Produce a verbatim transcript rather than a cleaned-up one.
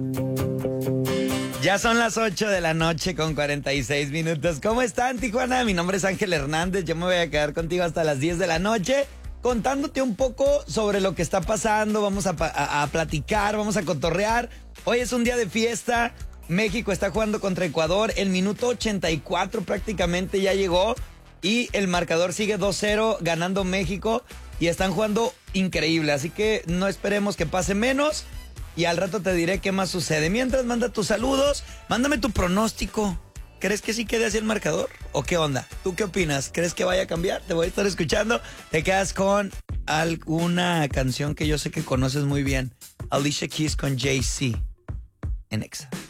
Ya son las ocho de la noche con cuarenta y seis minutos. ¿Cómo están, Tijuana? Mi nombre es Ángel Hernández. Yo me voy a quedar contigo hasta las diez de la noche contándote un poco sobre lo que está pasando. Vamos a, a, a platicar, vamos a cotorrear. Hoy es un día de fiesta. México está jugando contra Ecuador. El minuto ochenta y cuatro prácticamente ya llegó. Y el marcador sigue dos cero ganando México. Y están jugando increíble. Así que no esperemos que pase menos. Y al rato te diré qué más sucede. Mientras, manda tus saludos, mándame tu pronóstico. ¿Crees que sí quede así el marcador? ¿O qué onda? ¿Tú qué opinas? ¿Crees que vaya a cambiar? Te voy a estar escuchando. Te quedas con alguna canción que yo sé que conoces muy bien. Alicia Keys con Jay-Z en Exa.